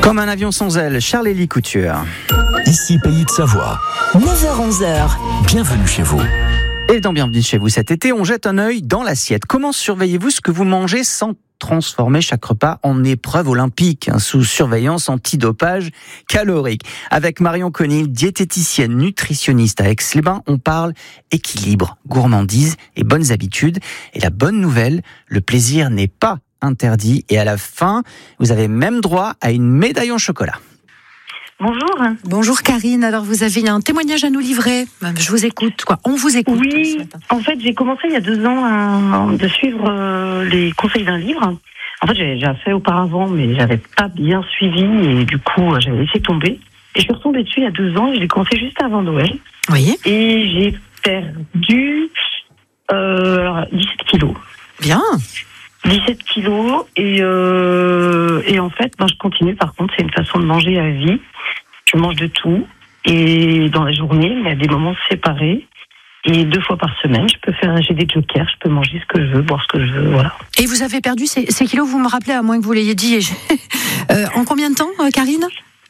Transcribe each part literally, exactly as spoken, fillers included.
Comme un avion sans ailes, Charlélie Couture. Ici Pays de Savoie. neuf heures onze heures. Bienvenue chez vous. Et dans Bienvenue chez vous cet été, on jette un œil dans l'assiette. Comment surveillez-vous ce que vous mangez sans transformer chaque repas en épreuve olympique, hein, sous surveillance antidopage calorique? Avec Marion Conil, diététicienne nutritionniste à Aix-les-Bains, on parle équilibre, gourmandise et bonnes habitudes. Et la bonne nouvelle, le plaisir n'est pas interdit. Et à la fin, vous avez même droit à une médaille en chocolat. Bonjour. Bonjour Karine, alors vous avez un témoignage à nous livrer. Je vous écoute, quoi. On vous écoute. Oui, en fait j'ai commencé il y a deux ans à, de suivre euh, les conseils d'un livre. En fait j'avais déjà fait auparavant mais j'avais pas bien suivi et du coup j'avais laissé tomber. Et je suis retombée dessus il y a deux ans et je l'ai commencé juste avant Noël. Oui. Et j'ai perdu euh, alors, dix-sept kilos. Bien. dix-sept kilos et, euh, et en fait ben, je continue. Par contre c'est une façon de manger à vie. Je mange de tout et dans la journée, il y a des moments séparés et deux fois par semaine, je peux faire, j'ai des jokers, je peux manger ce que je veux, boire ce que je veux, voilà. Et vous avez perdu ces, ces kilos, vous me rappelez, à moins que vous l'ayez dit, et je... euh, en combien de temps, Karine ?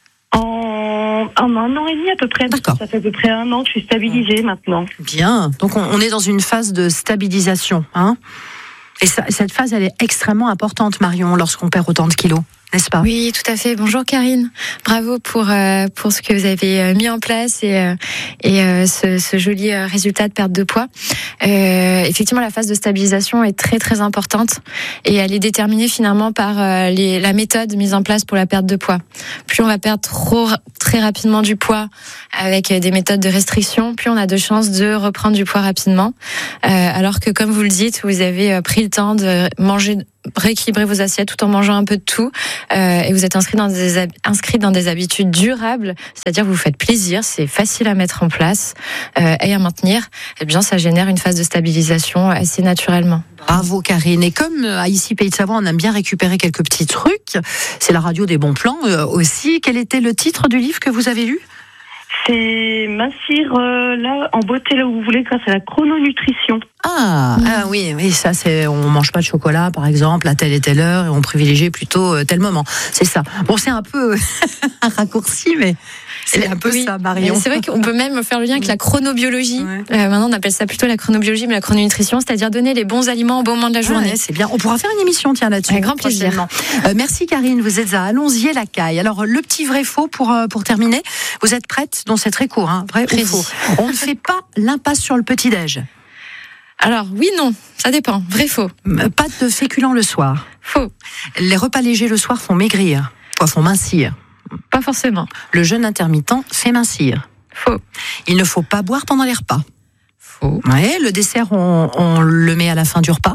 En un an et demi à peu près. D'accord. Ça fait à peu près un an que je suis stabilisée maintenant. Bien, donc on, on est dans une phase de stabilisation, hein ? Et ça, cette phase, elle est extrêmement importante, Marion, lorsqu'on perd autant de kilos. N'est-ce pas ? Oui, tout à fait. Bonjour Karine. Bravo pour euh, pour ce que vous avez mis en place et euh, et euh, ce, ce joli résultat de perte de poids. Euh, effectivement, la phase de stabilisation est très très importante et elle est déterminée finalement par euh, les, la méthode mise en place pour la perte de poids. Plus on va perdre trop très rapidement du poids avec des méthodes de restriction, plus on a de chances de reprendre du poids rapidement. Euh, alors que comme vous le dites, vous avez pris le temps de manger, rééquilibrer vos assiettes tout en mangeant un peu de tout, euh, et vous êtes inscrit dans des inscrit dans des habitudes durables, c'est-à-dire que vous faites plaisir, c'est facile à mettre en place euh, et à maintenir. Et bien, ça génère une phase de stabilisation assez naturellement. Bravo Karine. Et comme à Ici Pays de Savoie, on aime bien récupérer quelques petits trucs, c'est la radio des bons plans euh, aussi. Quel était le titre du livre que vous avez lu ? C'est mincir euh, là en beauté là où vous voulez grâce à la chrononutrition. Ah, mmh. ah oui, oui, ça c'est, on mange pas de chocolat par exemple à telle et telle heure et on privilégie plutôt euh, tel moment. C'est ça. Bon, c'est un peu un raccourci, mais c'est un peu oui. ça, Marion. C'est vrai qu'on peut même faire le lien avec la chronobiologie. Ouais. Euh, maintenant, on appelle ça plutôt la chronobiologie, mais la chrononutrition, c'est-à-dire donner les bons aliments au bon moment de la journée. Ah ouais, c'est bien. On pourra faire une émission, tiens, là-dessus. Avec grand plaisir. Euh, merci Karine. Vous êtes à Allonzier-la-Caille. Alors, le petit vrai faux pour euh, pour terminer. Vous êtes prête ? Donc c'est très court, hein. Vrai Précis. ou faux ? On ne fait pas l'impasse sur le petit-déj. Alors, oui, non, ça dépend. Vrai, faux. Pas de féculents le soir. Faux. Les repas légers le soir font maigrir, quoi, font mincir. Pas forcément. Le jeûne intermittent fait mincir. Faux. Il ne faut pas boire pendant les repas. Faux. Ouais, le dessert, on, on le met à la fin du repas.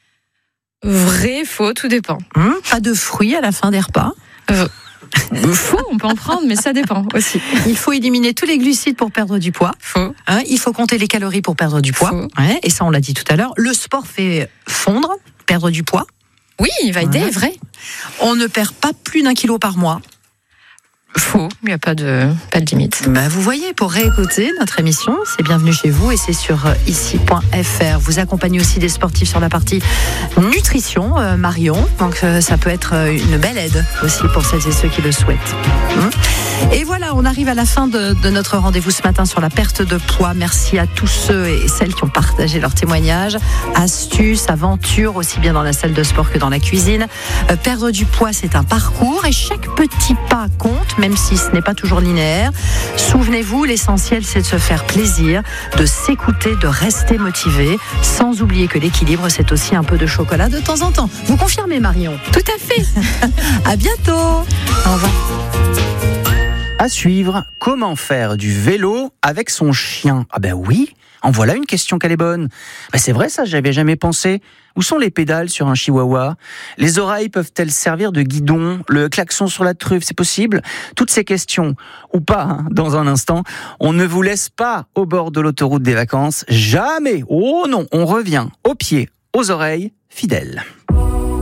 Vrai, faux, tout dépend. Hum, pas de fruits à la fin des repas. Euh... Faux, on peut en prendre, mais ça dépend aussi. Il faut éliminer tous les glucides pour perdre du poids. Faux. Hein, il faut compter les calories pour perdre du poids. Faux. Ouais, et ça, on l'a dit tout à l'heure. Le sport fait fondre, perdre du poids. Oui, il va aider, ouais. vrai. On ne perd pas plus d'un kilo par mois. Faux, il n'y a pas de, pas de limite. Bah vous voyez, pour réécouter notre émission, c'est Bienvenue chez vous et c'est sur ici point f r. Vous accompagnez aussi des sportifs sur la partie nutrition, euh, Marion. Donc euh, ça peut être une belle aide aussi pour celles et ceux qui le souhaitent. Hum. Et voilà, on arrive à la fin de, de notre rendez-vous ce matin sur la perte de poids. Merci à tous ceux et celles qui ont partagé leurs témoignages, astuces, aventures, aussi bien dans la salle de sport que dans la cuisine. Euh, perdre du poids, c'est un parcours et chaque petit pas compte, même si ce n'est pas toujours linéaire. Souvenez-vous, l'essentiel, c'est de se faire plaisir, de s'écouter, de rester motivé, sans oublier que l'équilibre, c'est aussi un peu de chocolat de temps en temps. Vous confirmez, Marion ? Tout à fait. À bientôt. Au revoir. À suivre, comment faire du vélo avec son chien ? Ah ben oui, en voilà une question qu'elle est bonne. Ben c'est vrai ça, j'avais jamais pensé. Où sont les pédales sur un chihuahua ? Les oreilles peuvent-elles servir de guidon ? Le klaxon sur la truffe, c'est possible ? Toutes ces questions, ou pas, hein, dans un instant. On ne vous laisse pas au bord de l'autoroute des vacances. Jamais. Oh non, on revient aux pieds, aux oreilles, fidèles.